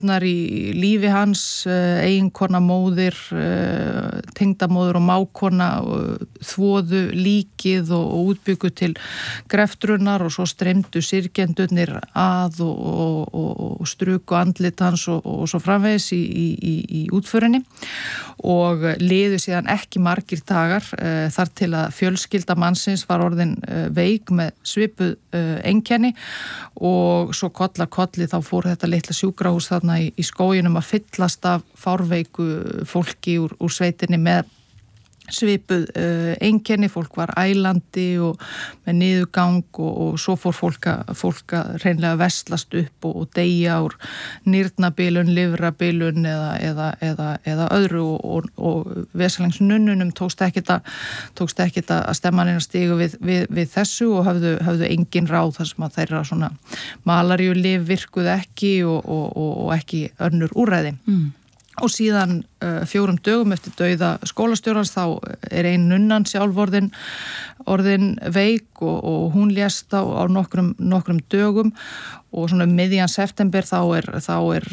bæturnar í lífi hans, eiginkona, móðir, tengdamóðir og mákona, þvoðu líkið og útbyggu til greftrunar og svo streymdu syrgjendurnir að og struku andlit hans og svo framvegis í útförinni og liðu síðan ekki margir dagar þar til að fjölskylda mannsins var orðin veik með svipuð einkenni og svo koll af kolli þá fór þetta litla sjúkrahús þarna í skóginum að fyllast af fárveiku fólki úr sveitinni með svipuð einkenni, fólk var ælandi og með niðurgang og svo fór fólk að hreinlega veslast upp og deyja úr nýrnabilun, lifrabilun eða öðru og vesalingsnunnunum tókst ekkert að stemma neina stigu við þessu og höfðu engin ráð þar sem að þeirra svona malaríulyf virkuðu ekki og ekki önnur úrræði. Og síðan 4 dögum eftir dauða skólastjórans þá ein nunnan sjálf orðin veik og hún lést á nokkrum dögum og svona miðjan september þá er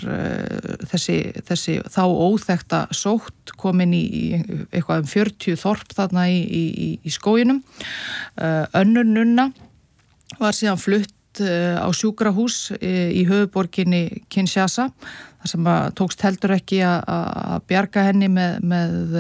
þessi þá óþekkta sótt komin í eitthvað 40 þorp þarna í skóginum. Önnur nunna var síðan flutt á sjúkrahús í höfuðborginni Kinshasa þar sem að tókst heldur ekki að bjarga henni með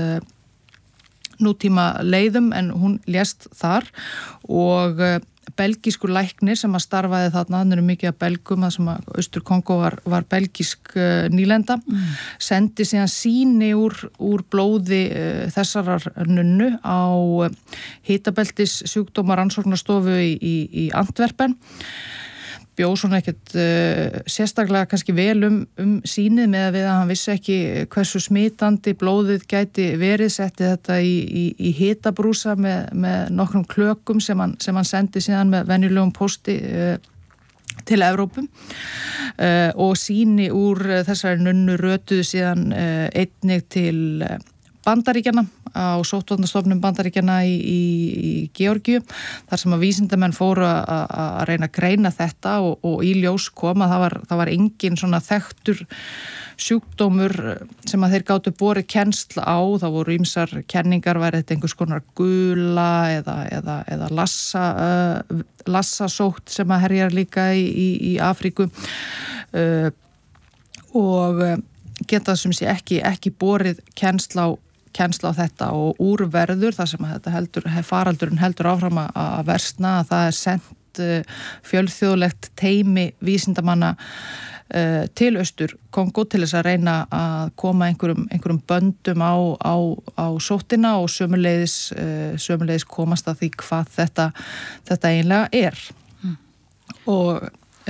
nútíma leiðum en hún lést þar og belgískur læknir sem að starfaði þarna, hann mikið að belgum að sem að Austur-Kongó var belgísk nýlenda, sendi síðan sýni úr blóði þessarar nunnu á hitabeltis sjúkdóma rannsóknarstofu í Antwerpen. Bjó svona ekkert sérstaklega kannski vel sýnið með að hann vissi ekki hversu smitandi blóðið gæti verið, setti þetta í hitabrúsa með nokkrum klökum sem hann sendi síðan með venjulegum pósti til Evrópu og sýni úr þessari nunnu rötuðu síðan einnig til Bandaríkjana á sóttvarnastofnun Bandaríkjana í Georgíu þar sem að vísindamenn fóru að reyna að greina þetta og í ljós kom að það var engin svona þekktur sjúkdómur sem að þeir gátu borið kennsl á, það voru ýmsar kenningar, væri þetta einhvers konar gula eða lassasótt sem að herjar líka í Afríku og geta sem sé ekki borið kennsl á þetta og úrverður þar sem að þetta faraldurinn heldur áfram að versna að það sent fjölþjóðlegt teymi vísindamanna til Austur-Kongó til þess að reyna að koma einhverjum böndum á sóttina og sömuleiðis komast að því hvað þetta eiginlega er. Og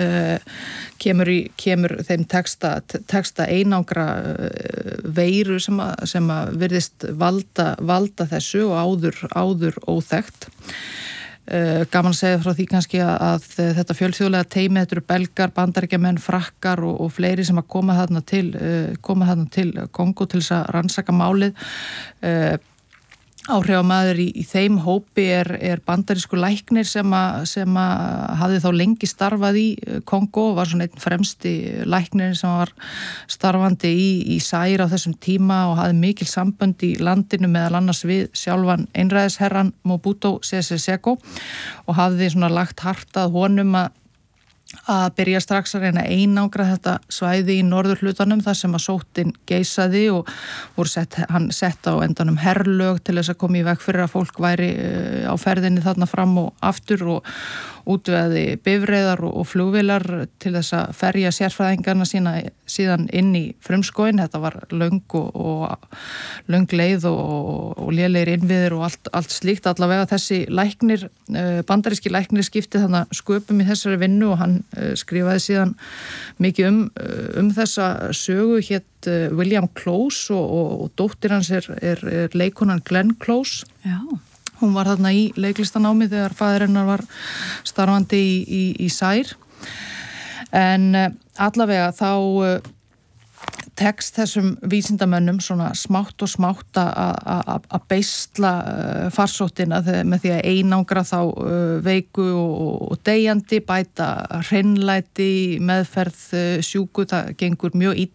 kemur þeim texta einangra veiru sem að virðist valda þessu og áður óþekkt. Gaman að segja frá því kannski að þetta fjölþjóðlega teymi, þetta eru belgar, bandaríkjamenn, frakkar og fleiri sem að koma þarna til Kongó til þess að rannsaka málið. Áhrifamaður í þeim hópi er bandarísku læknir sem að hafði þá lengi starfað í Kongó og var svona einn fremsti læknir sem var starfandi í Zaire á þessum tíma og hafði mikil sambönd í landinu meðal annars við sjálfan einræðisherran Mobutu Sese Seko og hafði svona lagt hart að honum að byrja strax að reyna einangra þetta svæði í norðurhlutanum þar sem að sóttin geisaði og hann sett á endanum herlög til þess að koma í veg fyrir að fólk væri á ferðinni þarna fram og aftur og útvegaði bifreiðar og flugvélar til þess að ferja sérfræðingarna síðan inn í frumskóginn. Þetta var löng leið og lélegir innviðir og allt slíkt. Allavega þessi læknir, bandaríski læknir skipti þannig sköpum í þessari vinnu og hann skrifaði síðan mikið þessa sögu, hét William Close og dóttir hans er leikonan Glenn Close. Já. Hún var þarna í leiklistanámi þegar faðir hennar var starfandi í Zaire. En allavega þá tekst þessum vísindamönnum svona smátt og smátt að beisla farsóttina með því að einangra þá veiku og deyjandi, bæta hreinlæti, meðferð sjúku, það gengur mjög